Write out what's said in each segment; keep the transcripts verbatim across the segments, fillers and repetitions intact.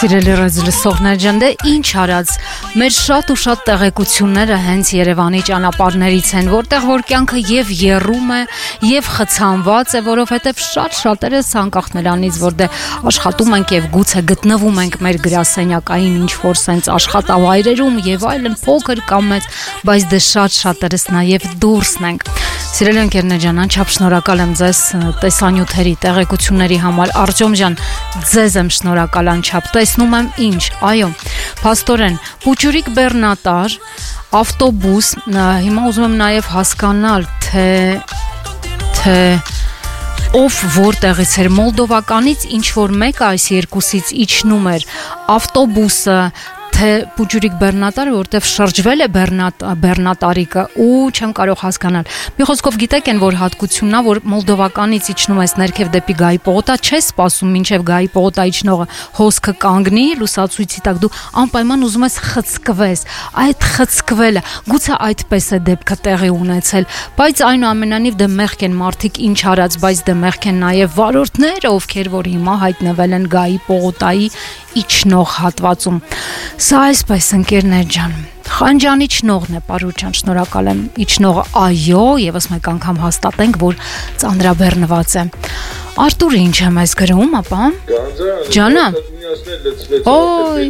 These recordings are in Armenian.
Սիրելի ռադիոլսողներ ջան, դե ինչ արած, մեր շատ ու շատ տեղեկությունները հենց Երևանի ճանապարհներից են, որտեղ որ կյանքը եւ եռում է, եւ խցանված է, որովհետեւ շատ շատերը անկախ նրանից, որ դե աշխատում ենք եւ գուցե գտնվում ենք մեր գրասենյակային ինչ-որ sense աշխատավայրերում եւ այլն, փոքր կամ մեծ, բայց դե շատ շատերս նաեւ դուրսն ենք։ Սիրելի ընկերներ ջան, անչափ շնորհակալ եմ ձեզ տեսանյութերի, տեղեկությունների համար։ Արտյոմ ջան, ձեզ եմ շնորհակալ անչափ։ Տեսնում եմ ինչ, այո, փաստորեն, Պուճուրիկ Բեռնատար, ավտոբուս, հիմա ուզում եմ նաև հասկանալ, թե թե ով որտեղից էր, Մոլդովականից ինչ որ մեկը այս երկուսից իջնում էր, ավտոբուսը, թե Պուճուրիկ Բեռնատարը, որտեվ շրջվել է Բեռնատ, Բեռնատարիկը ու չեմ կարող հասկանալ։ Մի խոսքով գիտեք են, որ հատկությունն է, որ Մոլդովականից իջնում ես ներքև դեպի Գայի պողոտա, չես սպասում մինչև Գայի պողոտա իջնողը հոսքը կանգնի, լուսացույցի տակ դու անպայման ուզում ես խցկվես։ Այդ խցկվելը, գուցե այդպես է դեպքը տեղի ունեցել, բայց այնուամենայնիվ դե մեղք են մարդիկ ինչ արած, բայց դե մեղք են նաև վարորդները, ովքեր որ հիմա հայտնվել են Գայի պողոտայի իջնող հատվածում։ Սա այսպես ընկերներ ջան, Խանջանի իջնողն է, Պարուր ջան, շնորհակալ եմ, իջնողը այո, եւս մեկ անգամ հաստատենք, որ ծանրաբեռնված է։ Արտուրը ինչ եմ այս գրում, ապա։ Ջանա։ Օй։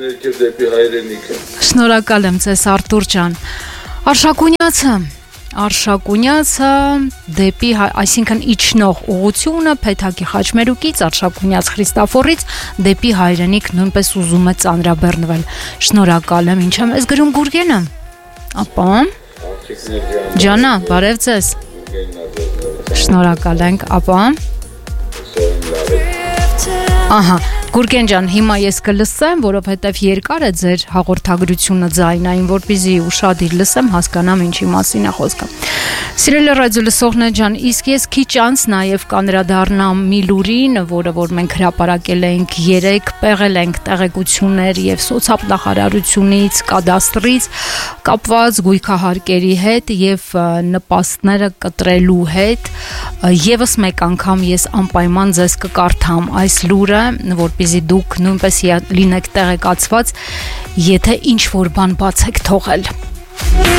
Շնորհակալ եմ ձեզ Արտուր ջան։ Արշակունյացը Արշակունյացը դեպի, այսինքն իջնող ուղությունը Փեթակի Խաչմերուկից, Արշակունյաց Խրիստաֆորից դեպի Հայրենիք նույնպես ուզում է ծանրաբեռնվել։ Շնորհակալ եմ, ինչ եմ ես գրում Գուրգենը։ Ապա Ջանա, բարև ձեզ։ Շնորհակալ ենք, ապա Ահա, Գուրգեն ջան, հիմա ես կլսեմ, որովհետև երկար է ձեր հաղորդագրությունը ձայնային, որպեսզի ուշադիր լսեմ, հասկանամ ինչի մասին է խոսքը։ Սիրելի ռադիոլսողներ ջան, իսկ ես քիչ անց նաև կանդրադառնամ մի լուրին, որը որ մենք հրապարակել ենք երեք, պեղել ենք տեղեկություններ եւ սոցիալնախարարությունից, կադաստրից կապված գույքահարկերի հետ եւ նպաստները կտրելու հետ, եւս մեկ անգամ ես անպայման ձեզ կկարդամ այս լուրը, որպեսզի դուք նույնպես լինեք տեղեկացված, եթե ինչ որ բան բաց եք թողել։